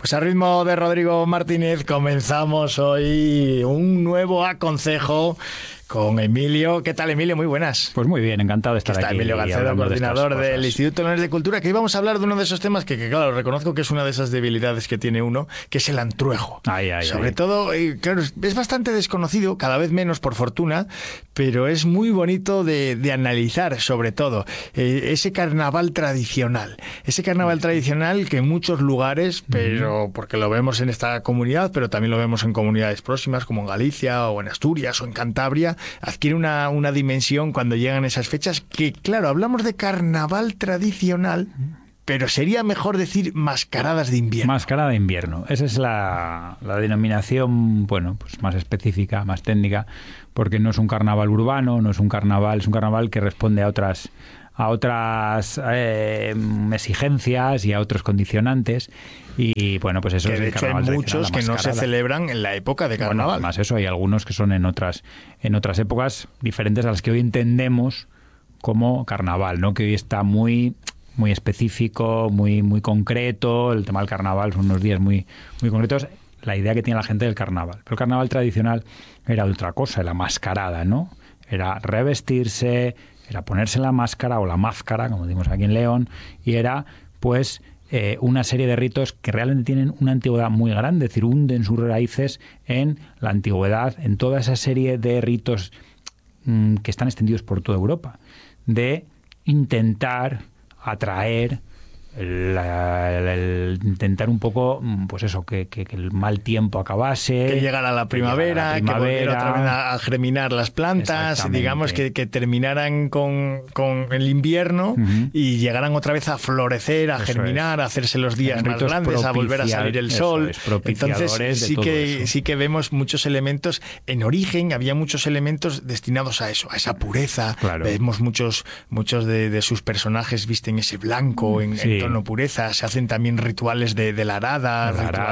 Pues a ritmo de Rodrigo Martínez comenzamos hoy un nuevo aconsejo con Emilio. ¿Qué tal, Emilio? Muy buenas. Pues muy bien, encantado de estar aquí. Está Emilio Gancedo, coordinador del Instituto Leones de Cultura, que hoy vamos a hablar de uno de esos temas que claro, reconozco que es una de esas debilidades que tiene uno, que es el antruejo. Sobre todo, claro, es bastante desconocido, cada vez menos por fortuna, pero es muy bonito de analizar, sobre todo, ese carnaval tradicional. Ese carnaval tradicional que en muchos lugares, pero porque lo vemos en esta comunidad, pero también lo vemos en comunidades próximas, como en Galicia o en Asturias o en Cantabria, adquiere una dimensión cuando llegan esas fechas que, claro, hablamos de carnaval tradicional, pero sería mejor decir mascaradas de invierno. Mascarada de invierno. Esa es la denominación, bueno, pues más específica, más técnica, porque no es un carnaval urbano, no es un carnaval, es un carnaval que responde a otras exigencias y a otros condicionantes. Y bueno, pues eso que es de el hecho hay muchos que no se celebran en la época de carnaval. Bueno, además eso, hay algunos que son en otras épocas diferentes a las que hoy entendemos como carnaval, ¿no? Que hoy está muy específico, muy concreto. El tema del carnaval son unos días muy concretos. La idea que tiene la gente del carnaval. Pero el carnaval tradicional era otra cosa, la mascarada, ¿no? Era revestirse, era ponerse la máscara o la máscara, como decimos aquí en León, y era, pues, una serie de ritos que realmente tienen una antigüedad muy grande, es decir, hunden sus raíces en la antigüedad, en toda esa serie de ritos que están extendidos por toda Europa, de intentar atraer, intentar un poco, pues eso, que el mal tiempo acabase, que llegara la primavera, que volviera otra vez a germinar las plantas, digamos que terminaran con el invierno y llegaran otra vez a florecer, a germinar, a hacerse los días más grandes, a volver a salir el sol. Entonces sí que vemos muchos elementos. En origen había muchos elementos destinados a eso, a esa pureza. Claro. Vemos muchos de sus personajes visten ese blanco en tono pureza. Se hacen también rituales de la arada,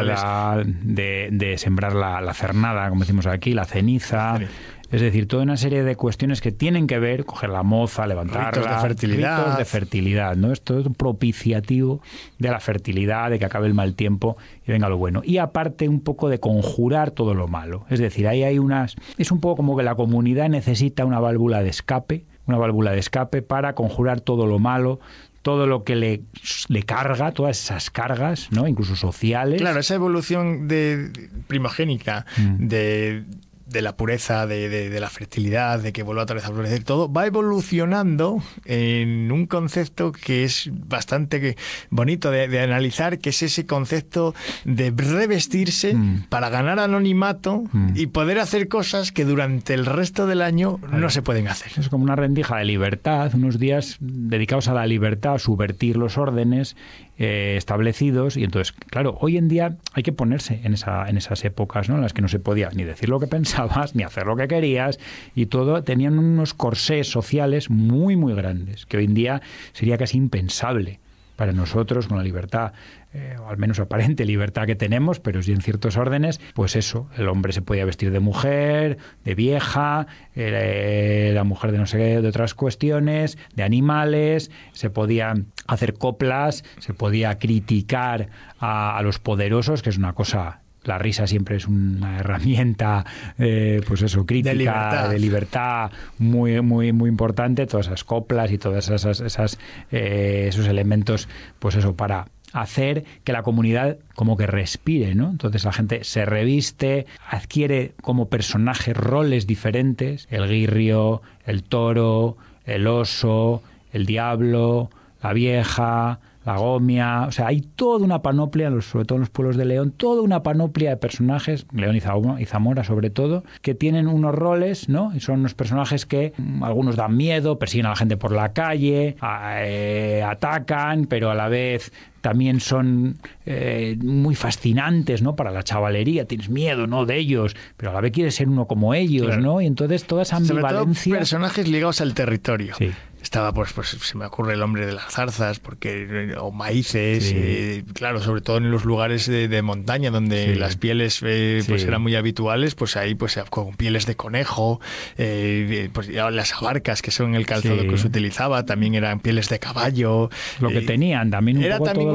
de sembrar la cernada, como decimos aquí, la ceniza. Sí. Es decir, toda una serie de cuestiones que tienen que ver, coger la moza, levantarla. Ritos de fertilidad, ¿no? Esto es propiciativo de la fertilidad, de que acabe el mal tiempo y venga lo bueno. Y aparte un poco de conjurar todo lo malo. Es decir, ahí hay es un poco como que la comunidad necesita una válvula de escape para conjurar todo lo malo, todo lo que le carga, todas esas cargas, ¿no? Incluso sociales. Claro, esa evolución primogénica de la pureza, de la fertilidad, de que vuelva otra vez a florecer, todo va evolucionando en un concepto que es bastante bonito de analizar, que es ese concepto de revestirse para ganar anonimato y poder hacer cosas que durante el resto del año no se pueden hacer. Es como una rendija de libertad, unos días dedicados a la libertad, a subvertir los órdenes establecidos. Y entonces, claro, hoy en día hay que ponerse en esas épocas, ¿no? En las que no se podía ni decir lo que pensabas, ni hacer lo que querías, y todo, tenían unos corsés sociales muy grandes, que hoy en día sería casi impensable para nosotros, con la libertad, o al menos aparente libertad que tenemos, pero sí en ciertos órdenes. Pues eso, el hombre se podía vestir de mujer, de vieja, la mujer de no sé qué, de otras cuestiones, de animales, se podían hacer coplas, se podía criticar a los poderosos, que es una cosa... La risa siempre es una herramienta, pues eso, crítica, de libertad muy importante. Todas esas coplas y todas esos elementos, pues eso, para hacer que la comunidad como que respire, ¿no? Entonces la gente se reviste, adquiere como personaje roles diferentes: el guirrio, el toro, el oso, el diablo, la vieja, la gomia. O sea, hay toda una panoplia, sobre todo en los pueblos de León, toda una panoplia de personajes, León y Zamora sobre todo, que tienen unos roles, ¿no? Y son unos personajes que algunos dan miedo, persiguen a la gente por la calle, atacan, pero a la vez también son muy fascinantes, ¿no? Para la chavalería, tienes miedo, ¿no? De ellos, pero a la vez quieres ser uno como ellos, claro, ¿no? Y entonces toda esa ambivalencia... Sobre todo personajes ligados al territorio. Sí. Estaba, pues se me ocurre el hombre de las zarzas, o maíces, claro, sobre todo en los lugares de montaña donde las pieles pues eran muy habituales, pues ahí pues con pieles de conejo, pues las abarcas, que son el calzado que se utilizaba, también eran pieles de caballo. Lo que tenían también un era poco también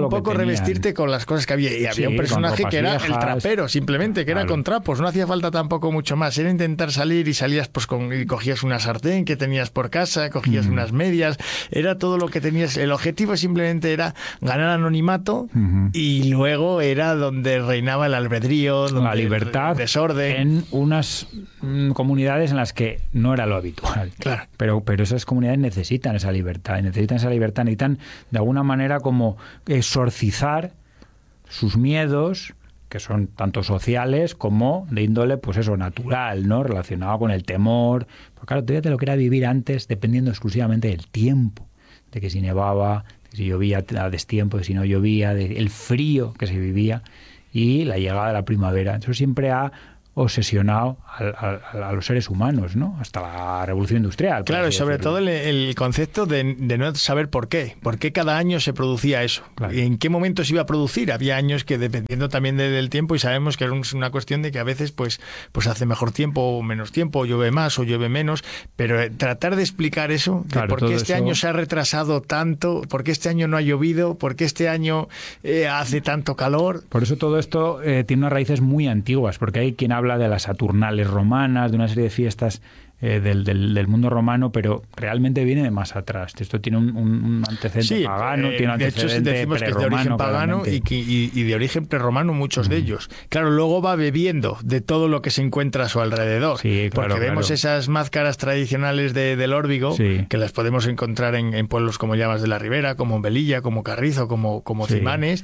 lo un poco que tenían. Revestirte con las cosas que había. Y había un personaje que era el trapero, simplemente, que era con trapos. No hacía falta tampoco mucho más. Era intentar salir y salías pues y cogías una sartén que tenías por casa, cogías unas medias. Era todo lo que tenías. El objetivo simplemente era ganar anonimato y luego era donde reinaba el albedrío, donde la libertad, el desorden. En unas comunidades en las que no era lo habitual. Claro. Pero esas comunidades necesitan esa libertad, necesitan de alguna manera como exorcizar sus miedos, que son tanto sociales como de índole, pues eso, natural, ¿no? Relacionado con el temor. Porque claro, fíjate lo que era vivir antes dependiendo exclusivamente del tiempo, de que si nevaba, de que si llovía a destiempo, de si no llovía, del frío que se vivía y la llegada de la primavera. Eso siempre ha obsesionado a los seres humanos, ¿no? Hasta la revolución industrial. Claro, y sobre todo el concepto de no saber por qué cada año se producía eso, claro. Y en qué momento se iba a producir. Había años que dependiendo también del tiempo, y sabemos que es una cuestión de que a veces pues hace mejor tiempo o menos tiempo, o llueve más o llueve menos, pero tratar de explicar eso, de por qué este año se ha retrasado tanto, por qué este año no ha llovido, por qué este año hace tanto calor. Por eso todo esto tiene unas raíces muy antiguas, porque hay quien habla de las Saturnales romanas, de una serie de fiestas del mundo romano, pero realmente viene de más atrás. Esto tiene un antecedente pagano, tiene un antecedente de hecho, decimos que es de origen pagano y de origen prerromano muchos de ellos. Claro, luego va bebiendo de todo lo que se encuentra a su alrededor. Sí, claro, porque vemos esas máscaras tradicionales del Órbigo, que las podemos encontrar en pueblos como Llamas de la Ribera, como Melilla, como Carrizo, como Cimanes,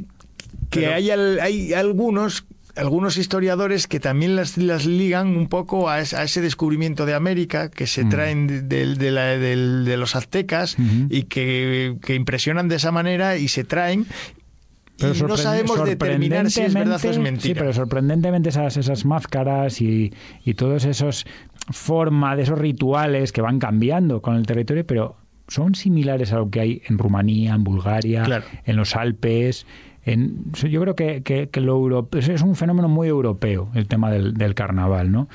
que hay algunos historiadores que también las ligan un poco a ese descubrimiento de América que se traen de los aztecas y que impresionan de esa manera y se traen. Pero y no sabemos determinar si es verdad o es mentira. Sí, pero sorprendentemente esas máscaras y todos esos formas de esos rituales que van cambiando con el territorio, pero son similares a lo que hay en Rumanía, en Bulgaria, en los Alpes. Yo creo que lo europeo es un fenómeno muy europeo, el tema del carnaval, ¿no?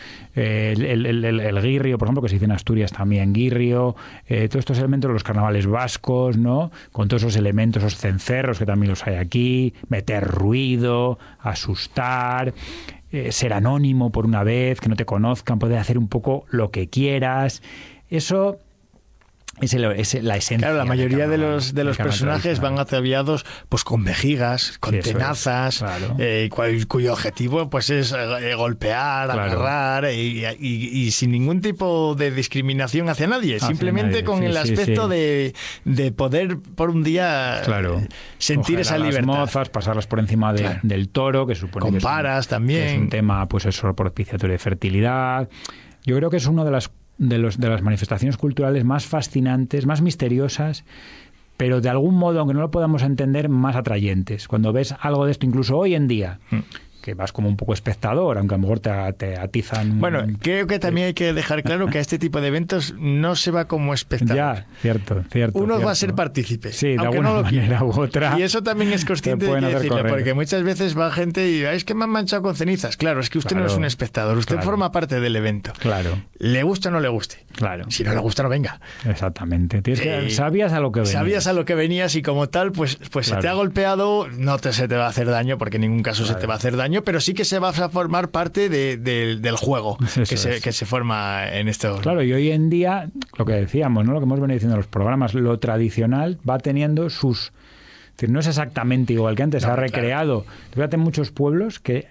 El guirrio, por ejemplo, que se dice en Asturias también, guirrio, todos estos elementos, los carnavales vascos, ¿no? Con todos esos elementos, esos cencerros que también los hay aquí, meter ruido, asustar, ser anónimo por una vez, que no te conozcan, poder hacer un poco lo que quieras. Eso es la esencia. Claro, la mayoría de los personajes van ataviados pues con vejigas, con tenazas, cuyo objetivo pues es golpear, agarrar y sin ningún tipo de discriminación hacia nadie, simplemente con el aspecto de poder por un día sentir esa libertad. Las mozas, pasarlas por encima del toro, que supone con que paras también. Que es un tema pues eso propiciatorio de fertilidad. Yo creo que es uno de las manifestaciones culturales más fascinantes, más misteriosas, pero de algún modo, aunque no lo podamos entender, más atrayentes. Cuando ves algo de esto, incluso hoy en día, que vas como un poco espectador, aunque a lo mejor te atizan... Bueno, creo que también hay que dejar claro que a este tipo de eventos no se va como espectador. Ya, cierto. Uno va a ser partícipe. Sí, de alguna manera u otra. Y eso también es consciente de decirlo, porque muchas veces va gente y es que me han manchado con cenizas. Claro, es que usted no es un espectador, usted forma parte del evento. Claro. Le guste o no le guste. Claro. Si no le gusta, no venga. Exactamente. Sabías a lo que venías. Sabías a lo que venías y como tal, pues se te ha golpeado, no se te va a hacer daño, porque en ningún caso se te va a hacer daño, pero sí que se va a formar parte del juego que se forma en esto. Claro, y hoy en día, lo que decíamos, ¿no? Lo que hemos venido diciendo en los programas, lo tradicional va teniendo sus... Es decir, no es exactamente igual que antes, se ha recreado. Fíjate, muchos pueblos que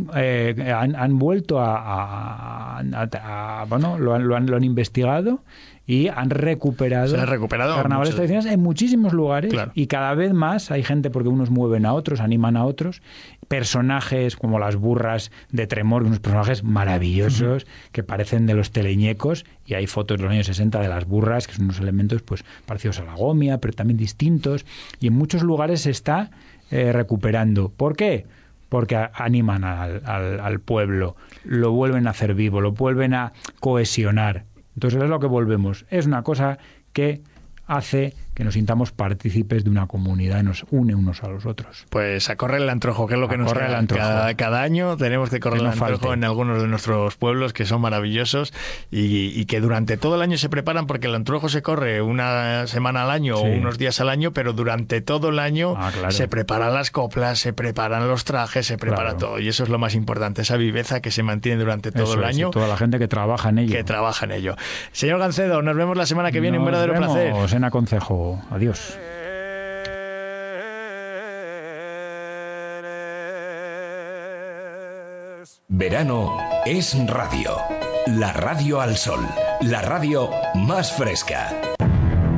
han vuelto bueno, lo han investigado y han recuperado carnavales tradicionales en muchísimos lugares, y cada vez más hay gente, porque unos mueven a otros, animan a otros, personajes como las burras de Tremor, unos personajes maravillosos que parecen de los teleñecos, y hay fotos de los años 60 de las burras, que son unos elementos pues parecidos a la gomia, pero también distintos, y en muchos lugares se está recuperando. ¿Por qué? Porque animan al pueblo, lo vuelven a hacer vivo, lo vuelven a cohesionar. Entonces es lo que volvemos. Es una cosa que hace que nos sintamos partícipes de una comunidad y nos une unos a los otros. Pues a correr el antrojo, que es lo que nos queda. Cada año tenemos que correr el antrojo en algunos de nuestros pueblos, que son maravillosos y que durante todo el año se preparan, porque el antrojo se corre una semana al año o unos días al año, pero durante todo el año se preparan las coplas, se preparan los trajes, se prepara todo, y eso es lo más importante, esa viveza que se mantiene durante todo el año. Toda la gente que trabaja en ello. Señor Gancedo, nos vemos la semana que viene, un verdadero placer. Nos vemos en Aconcejo. Adiós. Verano es radio. La radio al sol. La radio más fresca.